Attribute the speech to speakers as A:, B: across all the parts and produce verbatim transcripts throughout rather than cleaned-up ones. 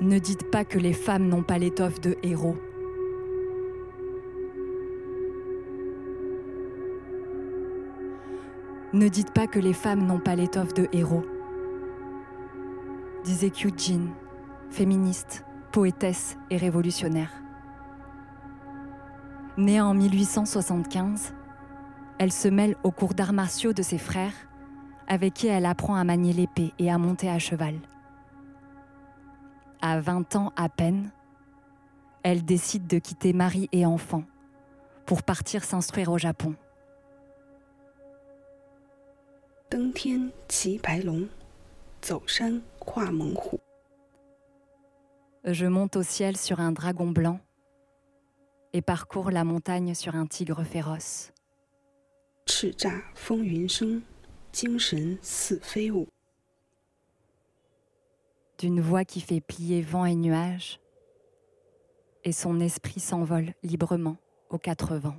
A: Ne dites pas que les femmes n'ont pas l'étoffe de héros. Ne dites pas que les femmes n'ont pas l'étoffe de héros. Disait Kyu Jin, féministe, poétesse et révolutionnaire. Née en mille huit cent soixante-quinze, elle se mêle aux cours d'arts martiaux de ses frères, avec qui elle apprend à manier l'épée et à monter à cheval. À vingt ans à peine, elle décide de quitter mari et enfants pour partir s'instruire au Japon.
B: 登天骑白龙，走山跨猛虎。
A: Je monte au ciel sur un dragon blanc et parcours la montagne sur un tigre féroce.
B: 叱咤风云生，精神似飞舞。
A: D'une voix qui fait plier vent et nuages, et son esprit s'envole librement aux quatre vents.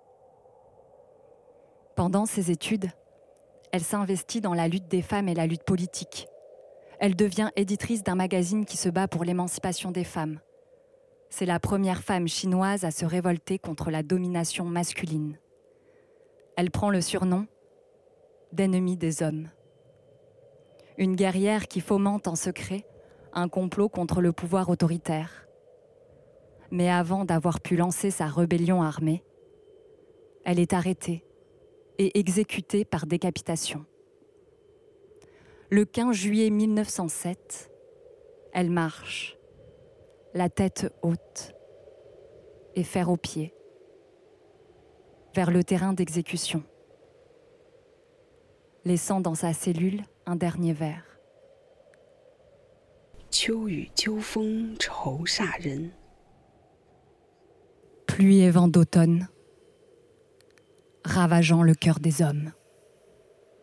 A: Pendant ses études, elle s'investit dans la lutte des femmes et la lutte politique. Elle devient éditrice d'un magazine qui se bat pour l'émancipation des femmes. C'est la première femme chinoise à se révolter contre la domination masculine. Elle prend le surnom d'ennemie des hommes. Une guerrière qui fomente en secret un complot contre le pouvoir autoritaire. Mais avant d'avoir pu lancer sa rébellion armée, elle est arrêtée et exécutée par décapitation. Le quinze juillet mille neuf cent sept, elle marche, la tête haute et fer aux pieds, vers le terrain d'exécution, laissant dans sa cellule un dernier vers.
B: 秋雨秋风愁煞人。
A: Pluie et vent d'automne, ravageant le cœur des hommes.